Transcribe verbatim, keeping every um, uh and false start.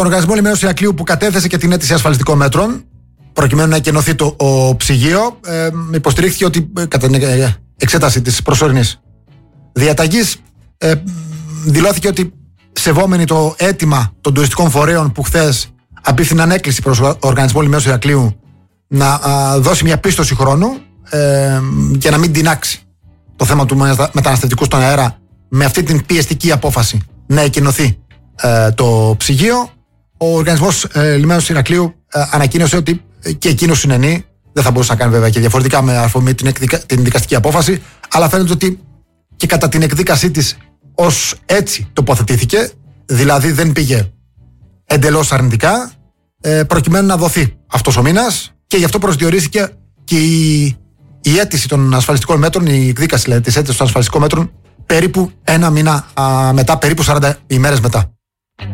Οργανισμό Λιμένου Ηρακλείου που κατέθεσε και την αίτηση ασφαλιστικών μέτρων, προκειμένου να εκενωθεί το ο ψυγείο, ε, υποστηρίχθηκε ότι ε, κατά την ε, εξέταση της προσωρινής διαταγής ε, δηλώθηκε ότι σεβόμενοι το αίτημα των τουριστικών φορέων που χθες απίφθηναν έκκληση προς ο Οργανισμό Λιμένου Ηρακλείου να α, δώσει μια πίστοση χρόνου ε, και να μην τινάξει το θέμα του μεταναστευτικού στον αέρα με αυτή την πιεστική απόφαση να εκενωθεί ε, το ψυγείο, ο Οργανισμός ε, Λιμένου Ηρακλείου ε, ανακοίνωσε ότι και εκείνος συνενεί, δεν θα μπορούσε να κάνει βέβαια και διαφορετικά με αφορμή την, εκδικα, την δικαστική απόφαση, αλλά φαίνεται ότι και κατά την εκδίκασή της ως έτσι τοποθετήθηκε, δηλαδή δεν πήγε εντελώς αρνητικά, ε, προκειμένου να δοθεί αυτός ο μήνας, και γι' αυτό προσδιορίστηκε και η, η αίτηση των ασφαλιστικών μέτρων, η εκδίκαση δηλαδή, της αίτησης των ασφαλιστικών μέτρων περίπου ένα μήνα α, μετά, περίπου σαράντα ημέρες μετά.